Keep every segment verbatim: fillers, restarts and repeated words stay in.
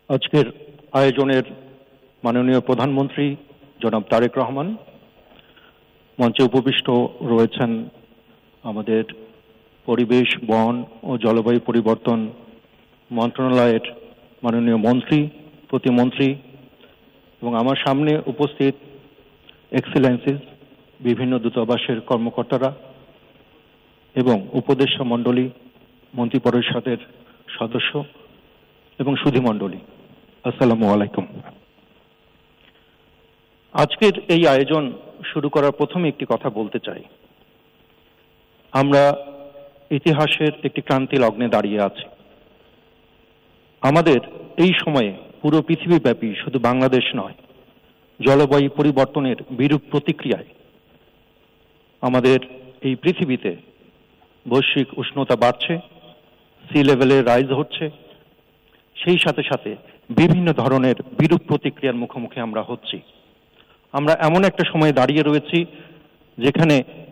আজকের আয়োজনের মাননীয় প্রধানমন্ত্রী জনাব তারেক রহমান, মঞ্চে উপবিষ্ট রয়েছেন আমাদের পরিবেশ, বন ও জলবায়ু পরিবর্তন মন্ত্রণালয়ের মাননীয় মন্ত্রী, প্রতিমন্ত্রী, এবং আমার সামনে উপস্থিত এক্সেলেন্সিস, বিভিন্ন দূতাবাসের কর্মকর্তারা এবং উপদেষ্টা মণ্ডলী, মন্ত্রী পরিষদের সদস্য এবং সুধী মণ্ডলী, আসসালামু আলাইকুম। আজকের এই আয়োজন শুরু করার প্রথমে একটি কথা বলতে চাই। আমরা ইতিহাসের একটি ক্রান্তি লগ্নে দাঁড়িয়ে আছি। আমাদের এই সময়ে পুরো পৃথিবীব্যাপী, শুধু বাংলাদেশ নয়, জলবায়ু পরিবর্তনের বিরূপ প্রতিক্রিয়ায় আমাদের এই পৃথিবীতে বৈশ্বিক উষ্ণতা বাড়ছে, সি লেভেলে রাইজ হচ্ছে, সেই সাথে সাথে বিভিন্ন ধরনের বিরূপ প্রতিক্রিয়ার মুখোমুখি আমরা হচ্ছি। আমরা এমন একটা সময়ে দাঁড়িয়ে রয়েছি যেখানে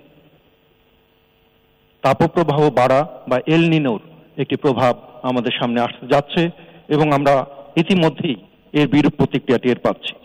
তাপপ্রবাহ বাড়া বা এল নিনোর একটি প্রভাব আমাদের সামনে আসতে যাচ্ছে এবং আমরা ইতিমধ্যেই এর বিরূপ প্রতিক্রিয়া টের পাচ্ছি।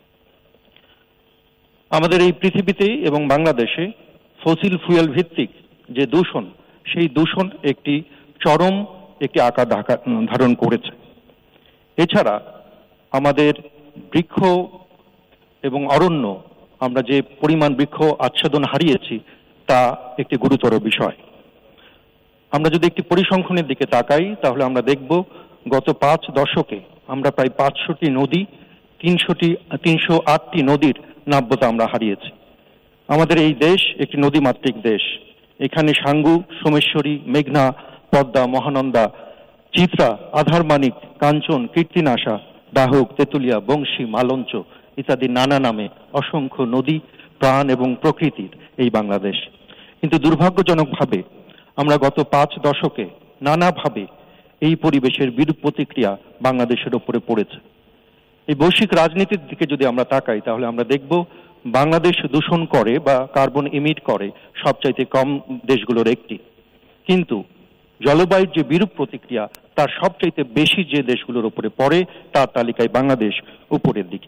আমাদের এই পৃথিবীতে এবং বাংলাদেশে ফসিল ফুয়েল ভিত্তিক যে দূষণ, সেই দূষণ একটি চরম একটি আকার ধারণ করেছে। এছাড়া আমাদের বৃক্ষ এবং অরণ্য, আমরা যে পরিমাণ বৃক্ষ আচ্ছাদন হারিয়েছি তা একটি গুরুতর বিষয়। আমরা যদি একটি পরিসংখ্যানের দিকে তাকাই তাহলে আমরা দেখব গত পাঁচ দশকে আমরা প্রায় পাঁচশোটি নদী, তিনশোটি তিনশো আটটি নদীর নাব্যতা আমরা হারিয়েছি। আমাদের এই দেশ একটি নদীমাতৃক দেশ। এখানে সাঙ্গু, সোমেশ্বরী, মেঘনা, পদ্মা, মহানন্দা, চিত্রা, আধারমানিক, কাঞ্চন, কীর্তিনাশা, দাহক, তেতুলিয়া, বংশী, মালঞ্চ ইত্যাদি নানা নামে অসংখ্য নদী, প্রাণ এবং প্রকৃতির এই বাংলাদেশ। কিন্তু দুর্ভাগ্যজনকভাবে আমরা গত পাঁচ দশকে নানাভাবে এই পরিবেশের বিরূপ প্রতিক্রিয়া বাংলাদেশের ওপরে পড়েছে। এই বৈশ্বিক রাজনীতির দিকে যদি আমরা তাকাই তাহলে আমরা দেখব বাংলাদেশ দূষণ করে বা কার্বন ইমিট করে সবচাইতে কম দেশগুলোর একটি, কিন্তু জলবায়ুর যে বিরূপ প্রতিক্রিয়া তার সবচাইতে বেশি যে দেশগুলোর উপরে পড়ে তার তালিকায় বাংলাদেশ উপরের দিকে।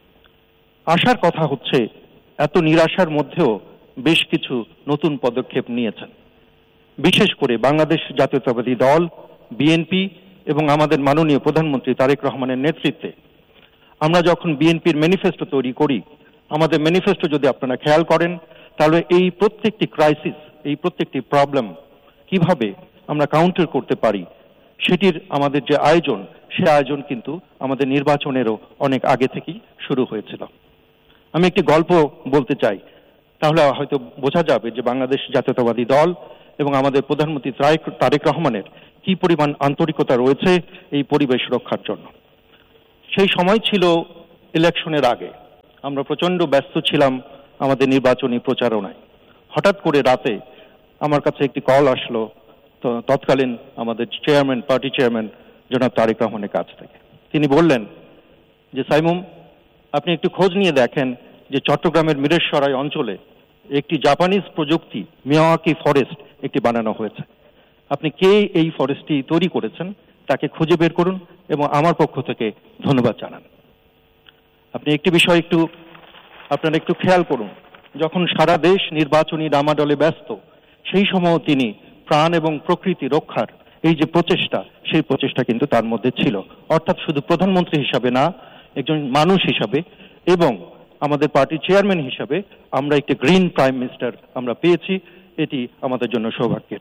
আশার কথা হচ্ছে এত নিরাশার মধ্যেও বেশ কিছু নতুন পদক্ষেপ নিয়েছেন, বিশেষ করে বাংলাদেশ জাতীয়তাবাদী দল, বিএনপি এবং আমাদের মাননীয় প্রধানমন্ত্রী তারেক রহমানের নেতৃত্বে। আমরা যখন বিএনপির ম্যানিফেস্টো তৈরি করি, আমাদের ম্যানিফেস্টো যদি আপনারা খেয়াল করেন তাহলে এই প্রত্যেকটি ক্রাইসিস, এই প্রত্যেকটি প্রবলেম কিভাবে আমরা কাউন্টার করতে পারি সেটির আমাদের যে আয়োজন, সে আয়োজন কিন্তু আমাদের নির্বাচনেরও অনেক আগে থেকেই শুরু হয়েছিল। আমি একটি গল্প বলতে চাই, তাহলে হয়তো বোঝা যাবে যে বাংলাদেশ জাতীয়তাবাদী দল এবং আমাদের প্রধানমন্ত্রী তারেক রহমানের কি পরিমাণ আন্তরিকতা রয়েছে এই পরিবেশ রক্ষার জন্য। সেই সময় ছিল ইলেকশনের আগে, আমরা প্রচন্ড ব্যস্ত ছিলাম আমাদের নির্বাচনী প্রচারণায়। হঠাৎ করে রাতে আমার কাছে একটি কল আসলো তো তৎকালীন আমাদের চেয়ারম্যান, পার্টি চেয়ারম্যান জনাব তারেক রহমানের কাছ থেকে। তিনি বললেন যে সাইমুম, আপনি একটু খোঁজ নিয়ে দেখেন যে চট্টগ্রামের মিরেশ্বরাই অঞ্চলে একটি জাপানিজ প্রযুক্তি মিয়াওয়াকি ফরেস্ট একটি বানানো হয়েছে। আপনি কে এই ফরেস্টটি তৈরি করেছেন তাকে খুঁজে বের করুন এবং আমার পক্ষ থেকে ধন্যবাদ জানান। আপনি একটি বিষয় একটু আপনারা একটু খেয়াল করুন, যখন সারা দেশ নির্বাচনী ডামাডলে ব্যস্ত, সেই সময় তিনি প্রাণ এবং প্রকৃতি রক্ষার এই যে প্রচেষ্টা, সেই প্রচেষ্টা কিন্তু তার মধ্যে ছিল। অর্থাৎ শুধু প্রধানমন্ত্রী হিসাবে না, একজন মানুষ হিসাবে এবং আমাদের পার্টির চেয়ারম্যান হিসাবে আমরা একটি গ্রিন প্রাইম মিনিস্টার আমরা পেয়েছি। এটি আমাদের জন্য সৌভাগ্যের।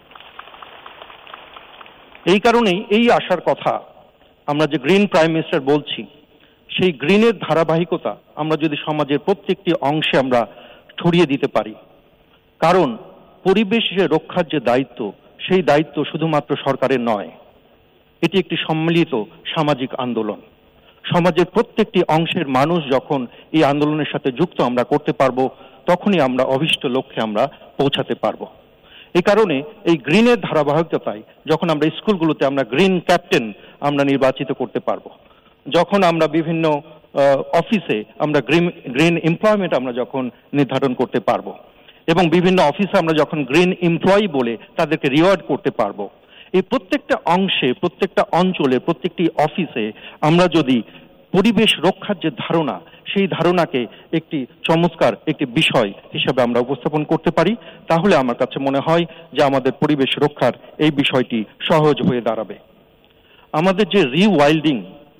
এই কারণেই এই আশার কথা, আমরা যে গ্রিন প্রাইম মিনিস্টার বলছি, সেই গ্রিনের ধারাবাহিকতা আমরা যদি সমাজের প্রত্যেকটি অংশে আমরা ছড়িয়ে দিতে পারি। কারণ পরিবেশ রক্ষার যে দায়িত্ব, সেই দায়িত্ব শুধুমাত্র সরকারের নয়, এটি একটি সম্মিলিত সামাজিক আন্দোলন। সমাজের প্রত্যেকটি অংশের মানুষ যখন এই আন্দোলনের সাথে যুক্ত আমরা করতে পারবো, তখনই আমরা অভীষ্ট লক্ষ্যে আমরা পৌঁছাতে পারবো। এই কারণে এই গ্রিনের ধারাবাহিকতায় যখন আমরা স্কুলগুলোতে আমরা গ্রিন ক্যাপ্টেন আমরা নির্বাচিত করতে পারবো, যখন আমরা বিভিন্ন অফিসে আমরা গ্রিন গ্রিন এমপ্লয়মেন্ট আমরা যখন নির্ধারণ করতে পারবো এবং বিভিন্ন অফিসে আমরা যখন গ্রিন এমপ্লয়ি বলে তাদেরকে রিওয়ার্ড করতে পারবো, এই প্রত্যেকটা অংশে, প্রত্যেকটা অঞ্চলে, প্রত্যেকটি অফিসে আমরা যদি পরিবেশ রক্ষার যে ধারণা, সেই ধারণাকে একটি চমৎকার একটি বিষয় হিসেবে আমরা উপস্থাপন করতে পারি, তাহলে আমার কাছে মনে হয় যে আমাদের পরিবেশ রক্ষার এই বিষয়টি সহজ হয়ে দাঁড়াবে। আমাদের যে রিওয়াইল্ডিং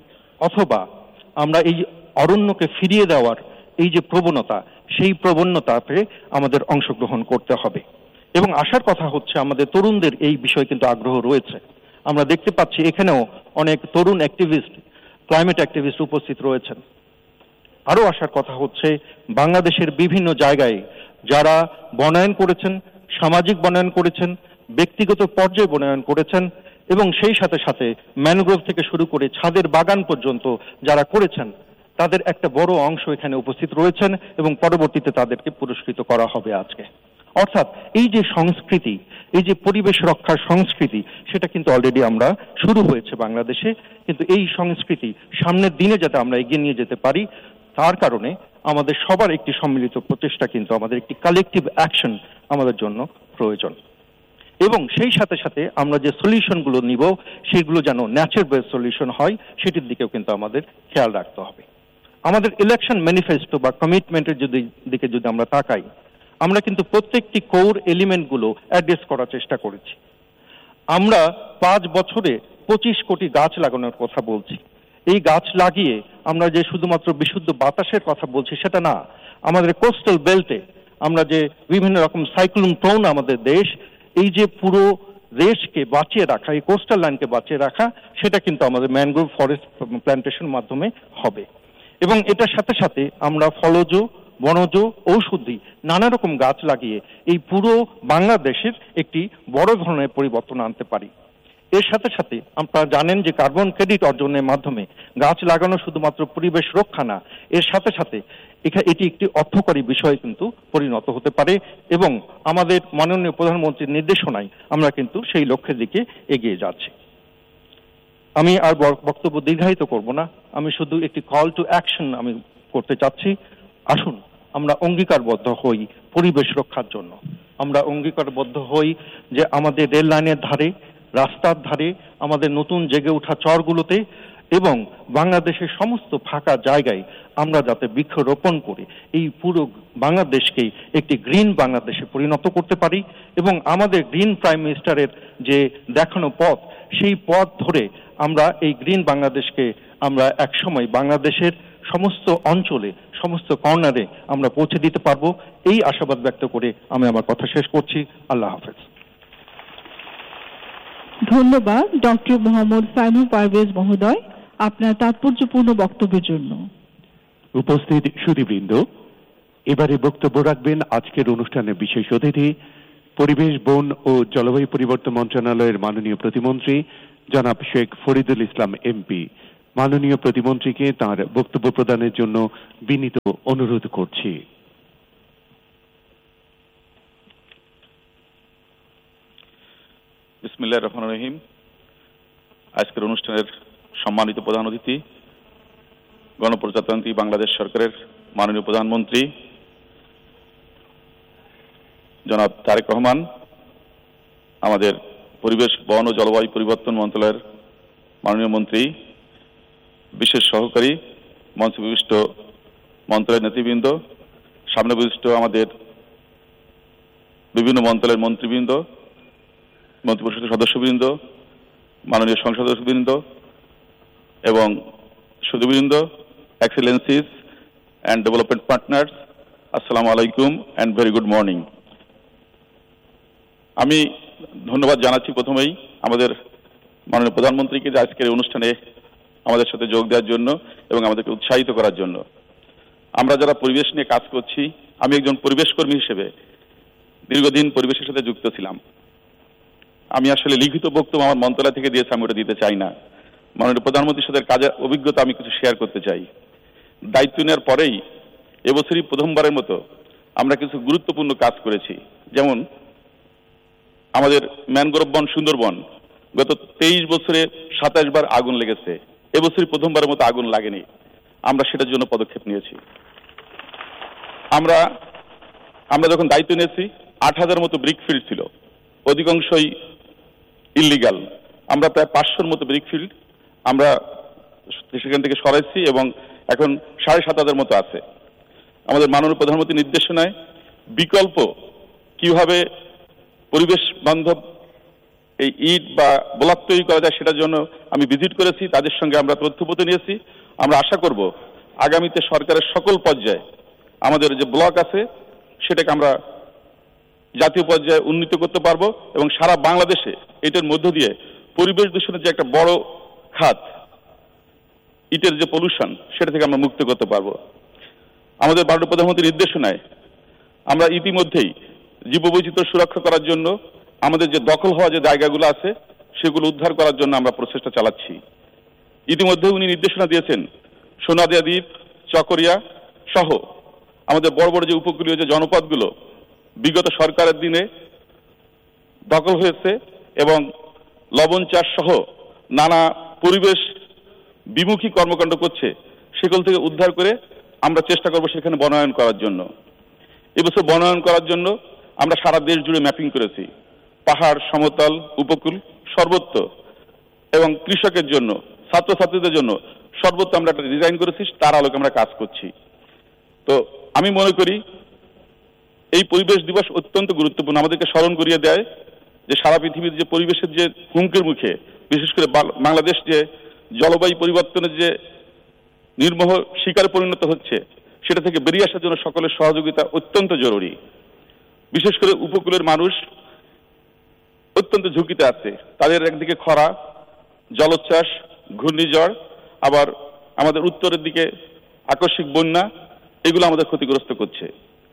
অথবা আমরা এই অরণ্যকে ফিরিয়ে দেওয়ার এই যে প্রবণতা, সেই প্রবণতাতে আমাদের অংশগ্রহণ করতে হবে। এবং আসার কথা হচ্ছে আমাদের তরুণদের এই বিষয়ে কিন্তু আগ্রহ রয়েছে। আমরা দেখতে পাচ্ছি এখানেও অনেক তরুণ অ্যাক্টিভিস্ট, ক্লাইমেট অ্যাক্টিভিস্ট উপস্থিত রয়েছেন। আরও আসার কথা হচ্ছে বাংলাদেশের বিভিন্ন জায়গায় যারা বনায়ন করেছেন, সামাজিক বনায়ন করেছেন, ব্যক্তিগত পর্যায়ে বনায়ন করেছেন, এবং সেই সাথে সাথে ম্যানগ্রোভ থেকে শুরু করে ছাদের বাগান পর্যন্ত যারা করেছেন, তাদের একটা বড় অংশ এখানে উপস্থিত রয়েছেন এবং পরবর্তীতে তাদেরকে পুরস্কৃত করা হবে আজকে। অর্থাৎ এই যে সংস্কৃতি, এই যে পরিবেশ রক্ষার সংস্কৃতি, সেটা কিন্তু অলরেডি আমরা শুরু হয়েছে বাংলাদেশে। কিন্তু এই সংস্কৃতি সামনের দিনে যাতে আমরা এগিয়ে নিয়ে যেতে পারি, তার কারণে আমাদের সবার একটি সম্মিলিত প্রচেষ্টা, কিন্তু আমাদের একটি কালেকটিভ অ্যাকশন আমাদের জন্য প্রয়োজন। এবং সেই সাথে সাথে আমরা যে সলিউশনগুলো নিব, সেগুলো যেন ন্যাচার বেসড সলিউশন হয়, সেটির দিকেও কিন্তু আমাদের খেয়াল রাখতে হবে। আমাদের ইলেকশন ম্যানিফেস্টো বা কমিটমেন্টের যদি দিকে যদি আমরা তাকাই, আমরা কিন্তু প্রত্যেকটি কোর এলিমেন্টগুলো অ্যাড্রেস করার চেষ্টা করেছি। আমরা পাঁচ বছরে পঁচিশ কোটি গাছ লাগানোর কথা বলছি। এই গাছ লাগিয়ে আমরা যে শুধুমাত্র বিশুদ্ধ বাতাসের কথা বলছি সেটা না, আমাদের কোস্টাল বেল্টে আমরা যে বিভিন্ন রকম সাইক্লোন প্রোন আমাদের দেশ, এই যে পুরো দেশকে বাঁচিয়ে রাখা, এই কোস্টাল লাইনকে বাঁচিয়ে রাখা, সেটা কিন্তু আমাদের ম্যানগ্রোভ ফরেস্ট প্ল্যান্টেশন মাধ্যমে হবে। এবং এটার সাথে সাথে আমরা ফলজ, বনজ, ঔষধি নানা রকম গাছ লাগিয়ে এই পুরো বাংলাদেশের একটি বড় ধরনের পরিবর্তন আনতে পারি। এর সাথে সাথে আপনারা জানেন যে কার্বন ক্রেডিট অর্জনের মাধ্যমে গাছ লাগানো শুধুমাত্র পরিবেশ রক্ষা না, এর সাথে সাথে এটি একটি অর্থকরী বিষয় কিন্তু পরিণত হতে পারে। এবং আমাদের মাননীয় প্রধানমন্ত্রীর নির্দেশনায় আমরা কিন্তু সেই লক্ষ্যের দিকে এগিয়ে যাচ্ছি। আমি আর বক্তব্য দীর্ঘায়িত করব না, আমি শুধু একটি কল টু অ্যাকশন আমি করতে চাচ্ছি। আসুন আমরা অঙ্গীকারবদ্ধ হই পরিবেশ রক্ষার জন্য। আমরা অঙ্গীকারবদ্ধ হই যে আমাদের রেল লাইনের ধারে, রাস্তার ধারে, আমাদের নতুন জেগে ওঠা চরগুলোতে এবং বাংলাদেশের সমস্ত ফাঁকা জায়গায় আমরা যাতে বৃক্ষরোপণ করে এই পুরো বাংলাদেশকে একটি গ্রিন বাংলাদেশে পরিণত করতে পারি। এবং আমাদের গ্রিন প্রাইম মিনিস্টারের যে দেখানো পথ, সেই পথ ধরে আমরা এই গ্রিন বাংলাদেশকে আমরা একসময় বাংলাদেশের সমস্ত অঞ্চলে, সমস্ত কর্নারে আমরা পৌঁছে দিতে পারবো, এই আশাবাদ ব্যক্ত করে আমি আমার কথা শেষ করছি। আল্লাহ হাফেজ। ধন্যবাদ ডক্টর মোহাম্মদ সাইমুম পারভেজ মহোদয় আপনার তাৎপর্যপূর্ণ বক্তব্যের জন্য। উপস্থিত সুধীবৃন্দ, এবারে বক্তব্য রাখবেন আজকের অনুষ্ঠানের বিশেষ অতিথি, পরিবেশ, বন ও জলবায়ু পরিবর্তন মন্ত্রণালয়ের মাননীয় প্রতিমন্ত্রী জনাব শেখ ফরিদুল ইসলাম এমপি। মাননীয় প্রতিমন্ত্রীকে তার বক্তব্য প্রদানের জন্য বিনীত অনুরোধ করছি। বিসমিল্লাহির রহমানির রহিম। আজকের অনুষ্ঠানের সম্মানিত প্রধান অতিথি, গণপ্রজাতন্ত্রী বাংলাদেশ সরকারের মাননীয় প্রধানমন্ত্রী জনাব তারেক রহমান, আমাদের পরিবেশ, বন ও জলবায়ু পরিবর্তন মন্ত্রণালয়ের মাননীয় মন্ত্রী, বিশেষ সহকারী, মঞ্চে বিশিষ্ট মন্ত্রণালয়ের নেতৃবৃন্দ, সামনে বিশিষ্ট আমাদের বিভিন্ন মন্ত্রণালয়ের মন্ত্রীবৃন্দ, মন্ত্রিপরিষদের সদস্যবৃন্দ, মাননীয় সংসদ সদস্যবৃন্দ এবং সুধীবৃন্দ, এক্সেলেন্সিস অ্যান্ড ডেভেলপমেন্ট পার্টনার্স, আসসালামু আলাইকুম অ্যান্ড ভেরি গুড মর্নিং। আমি ধন্যবাদ জানাচ্ছি প্রথমেই আমাদের মাননীয় প্রধানমন্ত্রীকে যে আজকের এই অনুষ্ঠানে আমাদের সাথে যোগ দেওয়ার জন্য এবং আমাদেরকে উৎসাহিত করার জন্য। আমরা যারা পরিবেশ নিয়ে কাজ করছি, আমি একজন পরিবেশ কর্মী হিসেবে দীর্ঘদিন পরিবেশের সাথে যুক্ত ছিলাম। আমি আসলে লিখিত বক্তব্য আমার মন্ত্রণালয় থেকে দিয়েছে, আমি ওটা দিতে চাই না। মাননীয় প্রধানমন্ত্রীর সাথে কাজের অভিজ্ঞতা আমি কিছু শেয়ার করতে চাই। দায়িত্ব নেওয়ার পরেই এবছরই প্রথমবারের মতো আমরা কিছু গুরুত্বপূর্ণ কাজ করেছি। যেমন আমাদের ম্যানগ্রোভ বন, সুন্দরবন, গত তেইশ বছরে সাতাশ বার আগুন লেগেছে, এবছরই প্রথমবারের মতো আগুন লাগেনি। আমরা সেটার জন্য পদক্ষেপ নিয়েছি। আমরা আমরা যখন দায়িত্ব নিয়েছি, আট হাজার মতো ব্রিক ফিল্ড ছিল, অধিকাংশই ইল্লিগাল। আমরা প্রায় পাঁচশোর মতো ব্রিকফিল্ড আমরা সেখান থেকে সরাইছি এবং এখন সাড়ে সাত হাজার মতো আছে। আমাদের মাননীয় প্রধানমন্ত্রীর নির্দেশনায় বিকল্প কিভাবে পরিবেশ বান্ধব এই ইট বা ব্লক তৈরি করা যায় সেটার জন্য আমি ভিজিট করেছি, তাদের সঙ্গে আমরা তথ্যপত্র নিয়েছি। আমরা আশা করব আগামীতে সরকারের সকল পর্যায়ে আমাদের যে ব্লক আছে সেটাকে আমরা জাতীয় পর্যায়ে উন্নীত করতে পারবো এবং সারা বাংলাদেশে এটার মধ্য দিয়ে পরিবেশ দূষণের যে একটা বড় খাত ইটের যে পলিউশন সেটা থেকে আমরা মুক্ত করতে পারবো। আমাদের মাননীয় প্রধানমন্ত্রীর নির্দেশনায় আমরা ইতিমধ্যেই জীববৈচিত্র্য সুরক্ষা করার জন্য আমাদের যে দখল হওয়া যে জায়গাগুলো আছে সেগুলো উদ্ধার করার জন্য আমরা প্রচেষ্টা চালাচ্ছি। ইতিমধ্যে উনি নির্দেশনা দিয়েছেন সোনাদিয়া দ্বীপ, চকরিয়া সহ আমাদের বড় বড় যে উপকূলীয় যে জনপদগুলো বিগত সরকারের দিনে দখল হয়েছে এবং লবণ চাষ সহ নানা পরিবেশ বিমুখী কর্মকাণ্ড করছে, সেগুলো থেকে উদ্ধার করে আমরা চেষ্টা করব সেখানে বনায়ন করার জন্য। এবছর বনায়ন করার জন্য আমরা সারা দেশ জুড়ে ম্যাপিং করেছি, পাহাড়, সমতল, উপকূল সর্বত্র, এবং কৃষকের জন্য, ছাত্রছাত্রীদের জন্য সর্বত্র আমরা একটা ডিজাইন করেছি, তার আলোকে আমরা কাজ করছি। তো আমি মনে করি এই পরিবেশ দিবস অত্যন্ত গুরুত্বপূর্ণ, আমাদেরকে স্মরণ করিয়ে দেয় যে সারা পৃথিবীর যে পরিবেশের যে হুমকির মুখে, বিশেষ করে বাংলাদেশ যে জলবায়ু পরিবর্তনের যে নির্মোহ শিকারে পরিণত হচ্ছে সেটা থেকে বেরিয়ে আসার জন্য সকলের সহযোগিতা অত্যন্ত জরুরি। বিশেষ করে উপকূলের মানুষ অত্যন্ত ঝুঁকিতে আছে, তাদের একদিকে খরা, জলোচ্ছ্বাস, ঘূর্ণিঝড়, আবার আমাদের উত্তরের দিকে আকস্মিক বন্যা, এগুলো আমাদের ক্ষতিগ্রস্ত করছে।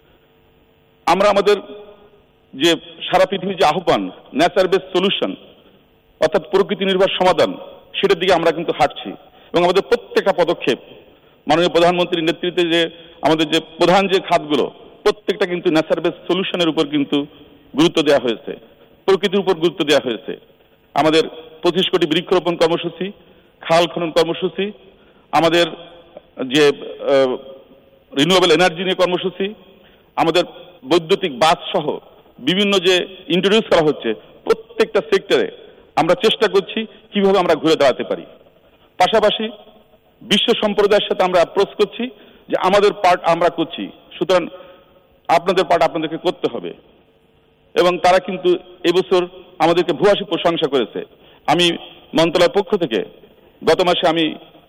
আমরা আমাদের যে সারা পৃথিবীর যে আহ্বান ন্যাচার বেস সলিউশন অর্থাৎ প্রকৃতি নির্ভর সমাধান, সেটার দিকে আমরা কিন্তু হাঁটছি এবং আমাদের প্রত্যেকটা পদক্ষেপ মাননীয় প্রধানমন্ত্রীর নেতৃত্বে যে আমাদের যে প্রধান যে খাতগুলো প্রত্যেকটা কিন্তু ন্যাচার বেস সলিউশনের উপর কিন্তু গুরুত্ব দেওয়া হয়েছে, প্রকৃতির উপর গুরুত্ব দেওয়া হয়েছে। আমাদের পঁচিশ কোটি বৃক্ষরোপণ কর্মসূচি, খাল খনন কর্মসূচি, আমাদের যে রিনিউয়েবল এনার্জি নিয়ে কর্মসূচি, আমাদের বৈদ্যুতিক বাস সহ বিভিন্ন যে ইন্ট্রোডিউস করা হচ্ছে, প্রত্যেকটা সেক্টরে আমরা চেষ্টা করছি কিভাবে আমরা ঘুরে দাঁড়াতে পারি। পাশাপাশি বিশ্ব সম্প্রদায়ের সাথে আমরা অ্যাপ্রোচ করছি যে আমাদের পার্ট আমরা করছি, সুতরাং আপনাদের পার্ট আপনাদেরকে করতে হবে। এবং তারা কিন্তু এবছর আমাদেরকে ভূয়সী প্রশংসা করেছে। আমি মন্ত্রণালয়ের পক্ষ থেকে গত মাসে আমি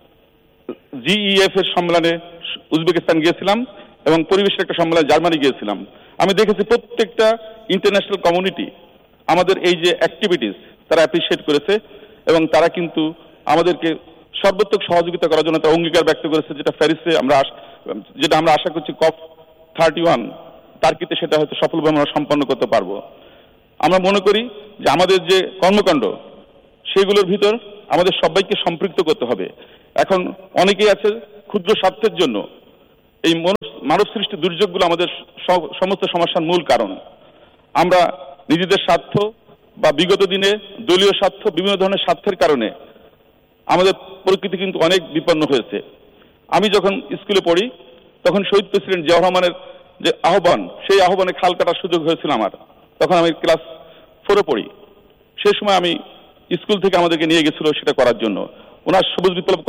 জিইএফ এর সম্মেলনে উজবেকিস্তান গিয়েছিলাম এবং পরিবেশের একটা সম্মেলনে জার্মানি গিয়েছিলাম। আমি দেখেছি প্রত্যেকটা ইন্টারন্যাশনাল কমিউনিটি আমাদের এই যে অ্যাক্টিভিটিস তারা অ্যাপ্রিসিয়েট করেছে এবং তারা কিন্তু আমাদেরকে সর্বোত্তক সহযোগিতা করার জন্য তারা অঙ্গীকার ব্যক্ত করেছে, যেটা প্যারিসে আমরা যেটা আমরা আশা করছি কপ থার্টি ওয়ান টার্কিতে সেটা হয়তো সফলভাবে আমরা সম্পন্ন করতে পারবো। আমরা মনে করি যে আমাদের যে কর্মকাণ্ড সেগুলোর ভিতর আমাদের সবাইকে সম্পৃক্ত করতে হবে। এখন অনেকেই আছে ক্ষুদ্র স্বার্থের জন্য এই মানব সৃষ্টি দুর্যোগগুলো আমাদের সমস্ত সমস্যার মূল কারণ। আমরা নিজেদের স্বার্থ বা বিগত দিনে দলীয় স্বার্থ, বিভিন্ন ধরনের স্বার্থের কারণে আমাদের প্রকৃতি কিন্তু অনেক বিপন্ন হয়েছে। আমি যখন স্কুলে পড়ি তখন শহীদ প্রেসিডেন্ট জিয়াউর রহমানের যে আহ্বান, সেই আহ্বানে খাল কাটার সুযোগ হয়েছিল আমার, তখন আমি ক্লাস ফোরে পড়ি। সেই সময় আমি স্কুল থেকে আমাদেরকে নিয়ে গেছিল সেটা করার জন্য। ওনার সবুজ বিপ্লব